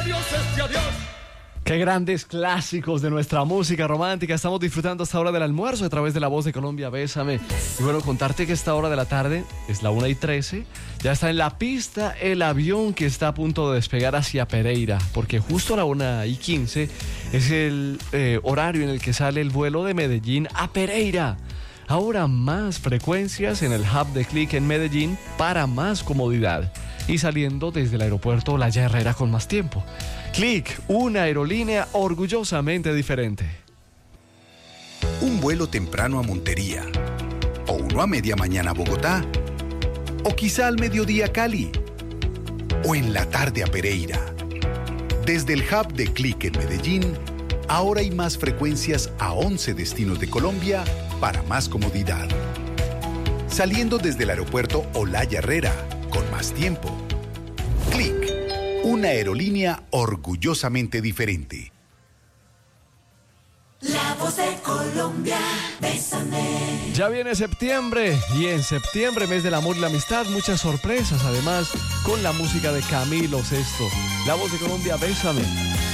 adiós, este adiós. Qué grandes clásicos de nuestra música romántica estamos disfrutando hasta ahora del almuerzo a través de La Voz de Colombia, Bésame. Y bueno, contarte que esta hora de la tarde es la 1:13, ya está en la pista el avión que está a punto de despegar hacia Pereira, porque justo a la 1:15 es el horario en el que sale el vuelo de Medellín a Pereira. Ahora más frecuencias en el hub de Click en Medellín para más comodidad y saliendo desde el aeropuerto Olaya Herrera con más tiempo. Click, una aerolínea orgullosamente diferente. Un vuelo temprano a Montería, o uno a media mañana a Bogotá, o quizá al mediodía a Cali, o en la tarde a Pereira. Desde el hub de Click en Medellín, ahora hay más frecuencias a 11 destinos de Colombia para más comodidad. Saliendo desde el aeropuerto Olaya Herrera, con más tiempo. Click, una aerolínea orgullosamente diferente. La Voz de Colombia, Bésame. Ya viene septiembre y en septiembre, mes del amor y la amistad, muchas sorpresas además con la música de Camilo Sesto. La Voz de Colombia, Bésame.